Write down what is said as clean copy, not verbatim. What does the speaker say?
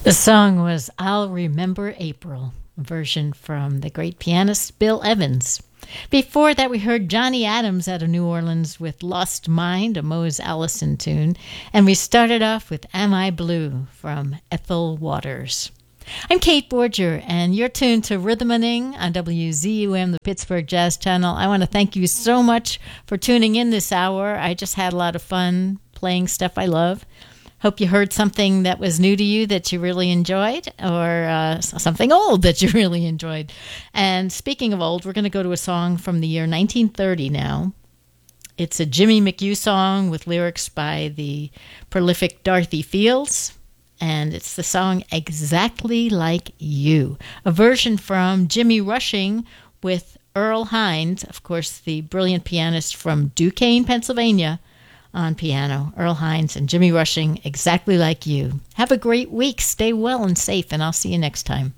The song was I'll Remember April, a version from the great pianist Bill Evans. Before that, we heard Johnny Adams out of New Orleans with Lost Mind, a Mose Allison tune. And we started off with Am I Blue from Ethel Waters. I'm Kate Borger, and you're tuned to Rhythmaning on WZUM, the Pittsburgh Jazz Channel. I want to thank you so much for tuning in this hour. I just had a lot of fun playing stuff I love. Hope you heard something that was new to you that you really enjoyed, or something old that you really enjoyed. And speaking of old, we're going to go to a song from the year 1930 now. It's a Jimmy McHugh song with lyrics by the prolific Dorothy Fields, and it's the song Exactly Like You, a version from Jimmy Rushing with Earl Hines, of course, the brilliant pianist from Duquesne, Pennsylvania, on piano. Earl Hines and Jimmy Rushing, Exactly Like You. Have a great week. Stay well and safe, and I'll see you next time.